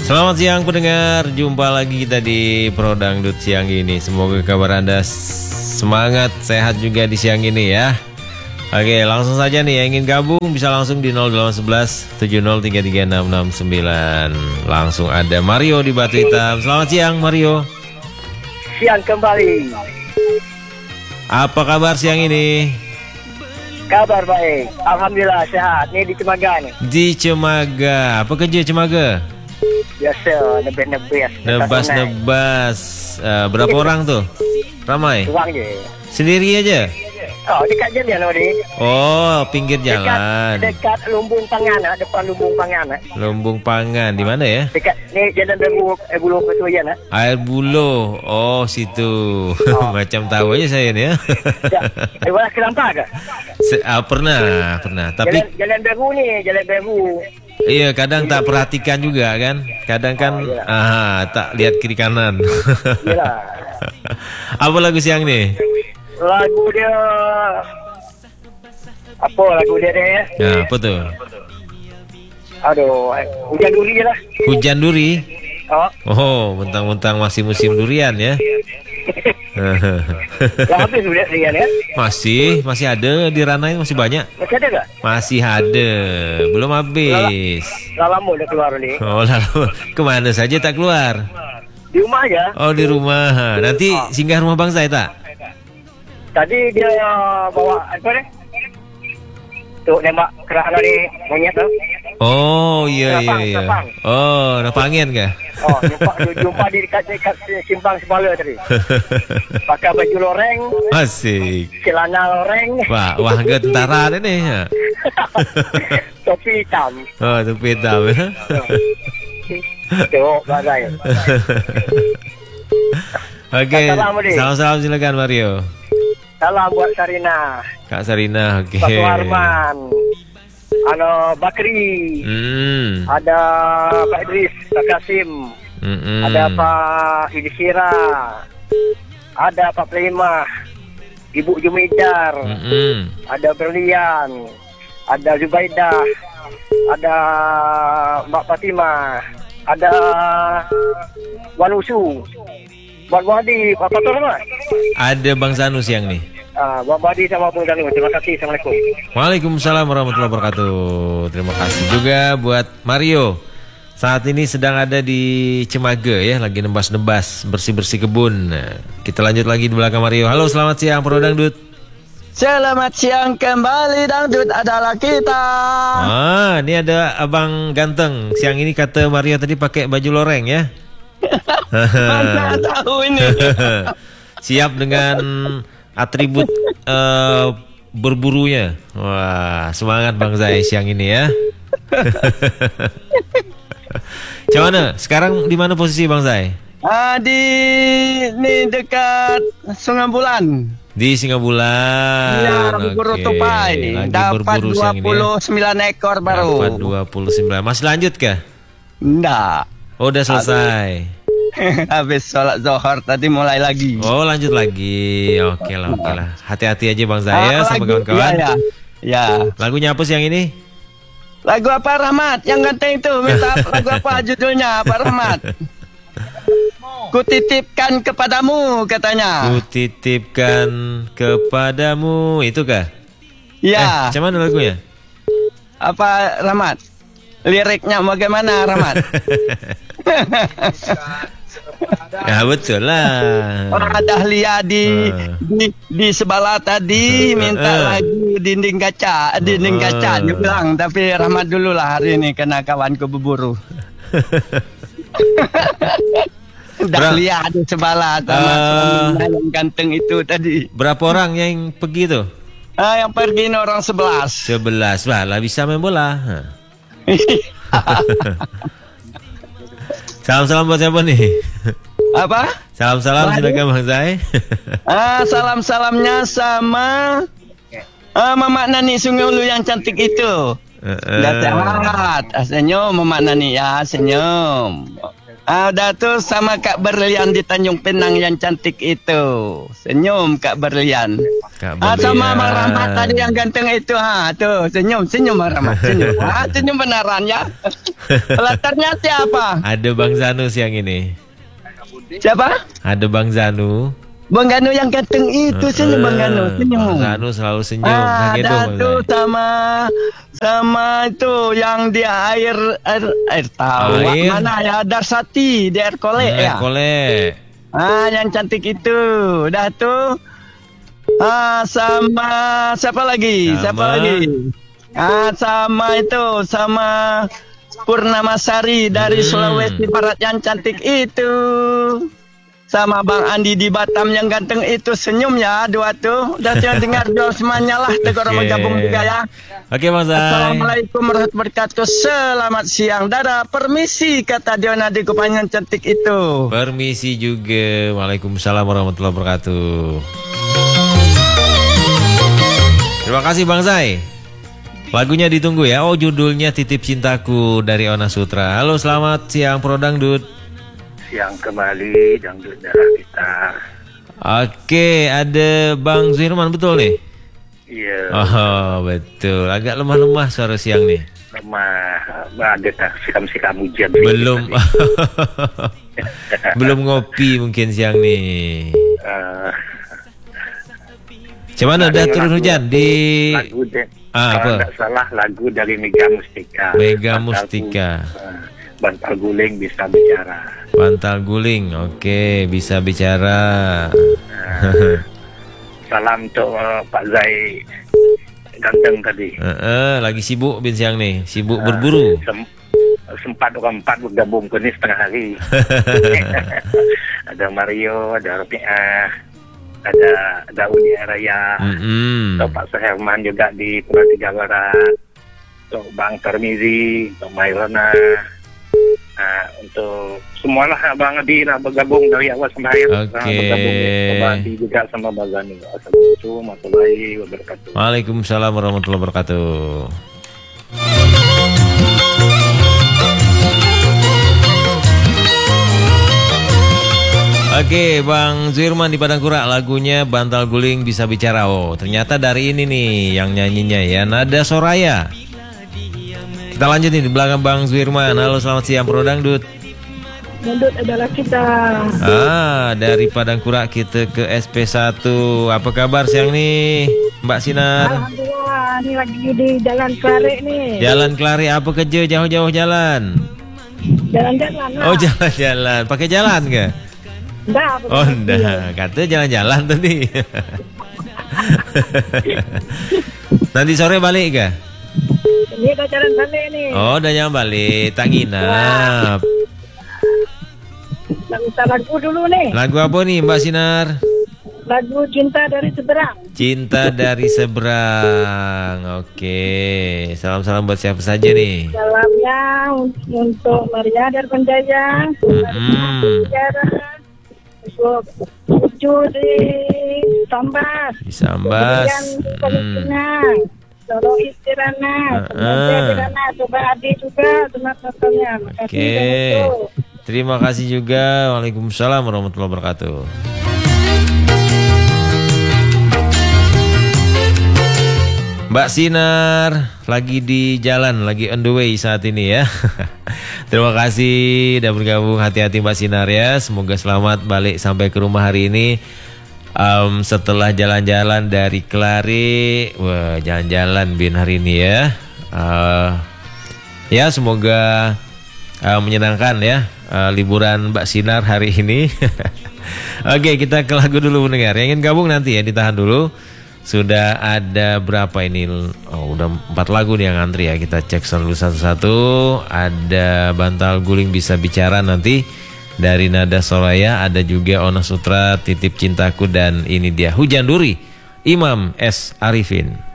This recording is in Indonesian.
Selamat siang pendengar, jumpa lagi kita di Pro Dangdut siang ini. Semoga kabar Anda semangat, sehat juga di siang ini ya. Oke, langsung saja nih yang ingin gabung bisa langsung di 0811 70336669. Langsung ada Mario di Batu Hitam. Selamat siang Mario. Siang kembali. Apa kabar siang ini? Kabar baik, alhamdulillah sehat. Nih di Cemaga nih. Di Cemaga, apa kerja Cemaga? Biasa nebas. Nebas. Berapa orang tuh? Ramai? Uang je. Sendiri aja? Oh, dekat Jamian ni. Oh, pinggir jalan. Dekat Lumbung Pangan, depan Lumbung Pangan. Lumbung Pangan, di mana ya? Dekat ni Jalan Baru Buluh Ketuayan. Air Buloh. Oh, situ. Macam tahu aja saya nih ya. Boleh kelampak ke? Pernah. Tapi Jalan Baru ni, Jalan Baru. iya, kadang tak perhatikan juga kan. Kadang kan tak lihat kiri kanan. Yalah. Apa lagu siang nih? Lagu dia apa lagu dia ya? Nah, apa tuh? Aduh, hujan duri je lah. Hujan duri? Oh. Oh, mentang-mentang masih musim durian ya. Dah habis durian ya? Masih ada di Ranai, masih banyak. Masih ada tak? Masih ada, belum habis. Dah lama dah keluar ni. Oh, lalu kemana saja tak keluar? Di rumah aja. Oh, di rumah. Nanti singgah rumah Bang Zai tak? Tadi dia bawa apa ni? Tuk nembak kerak ni monyet tu. Oh, iya. Napang. Oh, napangin kah? Oh, jumpa di dekat simpang Semala tadi. Pakai baju loreng. Asik. Celana loreng. Wah, enggak tentara ni. Topi hitam. Oh, topi hitam. Tengok bagai. Oke, salam silakan Mario. Salam buat Sarina. Kak Sarina, oke. Pak Arman. Bakri. Ada Pak Idris, Pak Kasim. Ada Pak Idisira. Ada Pak Prima. Ibu Jumidar. Ada Berlian. Ada Zubaidah. Ada Mbak Fatimah. Ada Wanusu. Buat Wadi, Pak Kotor apa? Ada Bang Sanu siang nih. Buat Wadi sama Bang Sanu. Terima kasih. Assalamualaikum. Waalaikumsalam warahmatullahi wabarakatuh. Terima kasih juga buat Mario. Saat ini sedang ada di Cemaga ya, lagi nebas-nebas, bersih-bersih kebun. Nah, kita lanjut lagi di belakang Mario. Halo, selamat siang Pro Dangdut. Selamat siang kembali, Dangdut adalah kita. Ini ada Abang Ganteng. Siang ini kata Mario tadi pakai baju loreng ya. Mana tahu ini. Siap dengan atribut berburunya. Wah, semangat Bang Zai siang ini ya. Gimana? Sekarang di mana posisi Bang Zai? Di dekat Sungai Bulan. Di Singabulan. Ya, berburu tupai ini. Dapat 29 ekor baru. Dapat 29. Masih lanjut kah? Enggak. Oh, udah selesai. Habis sholat zuhur tadi mulai lagi. Oh, lanjut lagi. Oke lah. Hati-hati aja Bang Zaya sama kawan-kawan. Ya. Lagunya apa siang ini? Lagu apa Rahmat? Yang ganteng itu minta lagu apa judulnya Pak Rahmat? Kutitipkan kepadamu katanya. Kutitipkan kepadamu, itu kah? Ya. Macam mana lagunya? Apa Rahmat? Liriknya bagaimana Rahmat? Ya betul lah. Orang Dahlia di sebelah tadi minta lagu dinding kaca dia bilang, tapi Rahmat dulu lah hari ini karena kawanku berburu. Dahlia di sebelah yang ganteng itu tadi. Berapa orang yang pergi tuh? Yang pergi ini orang 11. 11, lah bisa main bola. Salam-salam buat siapa nih? Apa? Salam-salam silakan Bang Zai. Salam-salamnya sama Mama Nani Sungai Ulu yang cantik itu. Sehat. Senyum Mama Nani ya, senyum. Udah tuh sama Kak Berlian di Tanjung Pinang yang cantik itu. Senyum Kak Berlian. Kak Sama Berlian. Bang Rahmat tadi yang ganteng itu. Tuh senyum Bang Rahmat. Senyum. Senyum beneran ya. Latarnya siapa? Ada Bang Zanu siang ini. Siapa? Ada Bang Zanu. Bang Ganu yang ganteng itu. Senyum Bang Ganu. Senyum. Bang Zanu selalu senyum. Nah, gitu, Ada Bang tuh Zai. sama itu yang di air tahu Air? mana ya, Darsati di air kolek ya. Kolek. Yang cantik itu. Udah tuh. Sama siapa lagi? Sama itu, sama Purnamasari dari Sulawesi Barat yang cantik itu. Sama Bang Andi di Batam yang ganteng itu. Senyum ya dua tuh. Udah jangan dengar jual semuanya lah. Tegur bergabung juga ya. Oke Bang Zai. Assalamualaikum warahmatullahi wabarakatuh. Selamat siang. Dadah. Permisi kata Diona di Kupangan cantik itu. Permisi juga. Waalaikumsalam warahmatullahi wabarakatuh. Terima kasih Bang Zai. Lagunya ditunggu ya. Oh, judulnya Titip Cintaku dari Ona Sutra. Halo, selamat siang Pro Dangdut. Siang kembali dangdut darah kita. Oke, ada Bang Zuirman betul nih? Iya. Oh, betul. Agak lemah-lemah suara siang nih. Lemah. Ada sikam-sikam hujan. Belum. Belum ngopi mungkin siang nih. Cuman udah turun hujan di lagu apa? Kalau tidak salah lagu dari Mega Mustika. Mega Mustika. Bantal guling bisa bicara. Bantal guling, oke, bisa bicara. Salam untuk Pak Zai ganteng tadi. Lagi sibuk bin siang nih, sibuk berburu. Sempat orang 4 bergabung ke ni setengah hari. Ada Mario, ada Ropiah, ada Uni Raya, untuk Pak Suherman juga di Pulau Tiga Barat, untuk Bang Tarmizi, untuk Mairona. Untuk semualah Bang Adi nak bergabung dari awal sampai akhir. Bergabung sama Adi juga sama Bang Zani. Assalamualaikum warahmatullahi wabarakatuh. Waalaikumsalam warahmatullahi wabarakatuh. Oke, Bang Zuirman di Padang Kurak, lagunya Bantal Guling Bisa Bicara. Oh, ternyata dari ini nih yang nyanyinya ya, Nada Soraya. Kita lanjut nih di belakang Bang Zuirman. Halo, selamat siang Pro Dangdut. Dangdut adalah kita. Dari Padang Kurak kita ke SP1. Apa kabar siang nih, Mbak Sinar? Alhamdulillah, ini lagi di Jalan Klari nih. Jalan Klari, apa kerja jauh-jauh jalan? Jalan-jalan lah. Oh, jalan-jalan. Pakai jalan ke? Enggak, Oh, enggak. Kata jalan-jalan tadi. Nanti sore balik ke? Ini udah jalan balik nih. Oh, udah jalan balik. Tak nginap. Lagu dulu nih. Lagu apa nih Mbak Sinar? Lagu Cinta dari Seberang. Cinta dari Seberang. Oke. Salam-salam buat siapa saja nih? Salamnya untuk Maria Darpanjaya, untuk Ucu di Sambas. Di Sambas. Kemudian Palestina, Solo Istirana, Istirana, coba Adi juga senang nontonnya. Makasih. Oke. Terima kasih juga. Waalaikumsalam warahmatullahi wabarakatuh. Mbak Sinar lagi di jalan, lagi on the way saat ini ya. Terima kasih udah bergabung. Hati-hati Mbak Sinar ya. Semoga selamat balik sampai ke rumah hari ini. Setelah jalan-jalan dari Klari, wah jalan-jalan bin hari ini ya. Ya semoga menyenangkan ya liburan Mbak Sinar hari ini. Oke, kita ke lagu dulu mendengar. Yang ingin gabung nanti ya ditahan dulu. Sudah ada berapa ini? Oh, udah 4 lagu nih yang antri ya. Kita cek selalu satu-satu. Ada Bantal Guling Bisa Bicara nanti dari Nada Soraya. Ada juga Ona Sutra Titip Cintaku. Dan ini dia Hujan Duri Imam S. Arifin.